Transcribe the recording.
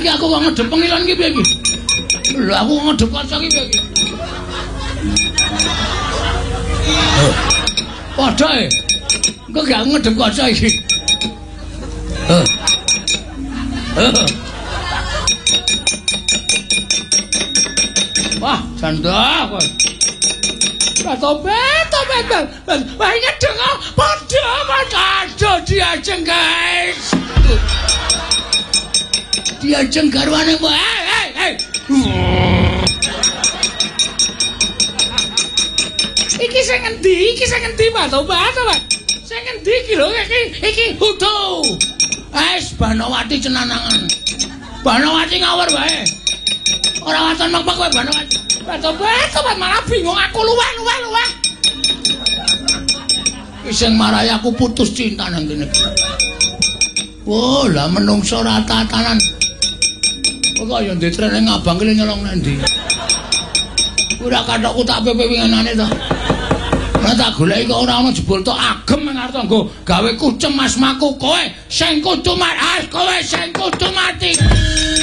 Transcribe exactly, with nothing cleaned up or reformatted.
iki aku kok ngedep pengilan iki piye iki? Lho aku ngedep kaca iki piye iki? Padha e. Engko gak ngedep kaca iki. Heh. Heh. Wah, sandah kok. Topet, topet, topet. Wah, ini dengar pada pada dia jenggai. Dia jenggar mana? Hei, hei, hei. Iki sing ngendi? Iki sing ngendi, Pak? Tobat, tobat. Sing ngendi iki lho iki? Iki Hudo. Es Banowati cenanangan. Banowati ngawur wae. Ora waton mempek kowe Banowati. Tobat, tobat malah bingung aku luweh luweh luweh. Wis sing marahi aku putus cinta nang kene. Oh, lah menungso ora tatanan. Kok kaya ndetren ngabang kene nyolong nang ndi? Ora kathokku tak pepe winginane to. Ora tak goleki kok ora ana jebul tok agem nang arep nggo gawe kucem asmaku kowe sing kudu mati. Kowe sing kudu mati.